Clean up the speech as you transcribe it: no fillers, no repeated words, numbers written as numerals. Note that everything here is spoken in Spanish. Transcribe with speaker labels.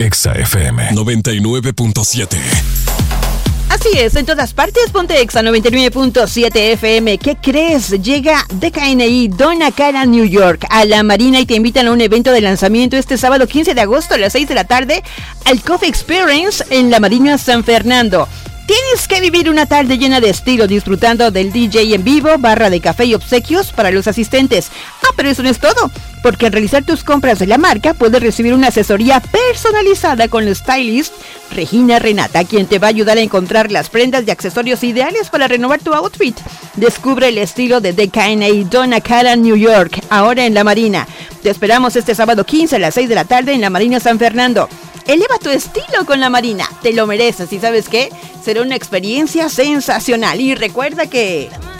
Speaker 1: Exa FM 99.7.
Speaker 2: Así es, en todas partes, ponte Exa 99.7 FM. ¿Qué crees? Llega DKNY, Donna Karan, New York, a la Marina y te invitan a un evento de lanzamiento este sábado 15 de agosto a las 6 de la tarde al Coffee Experience en la Marina San Fernando. Tienes que vivir una tarde llena de estilo, disfrutando del DJ en vivo, barra de café y obsequios para los asistentes. Pero eso no es todo, porque al realizar tus compras de la marca puedes recibir una asesoría personalizada con la stylist Regina Renata, quien te va a ayudar a encontrar las prendas y accesorios ideales para renovar tu outfit. Descubre el estilo de DKNY, Donna Karan, New York, ahora en la Marina. Te esperamos este sábado 15 a las 6 de la tarde en la Marina San Fernando. Eleva tu estilo con la Marina, te lo mereces y ¿sabes qué? Será una experiencia sensacional y recuerda que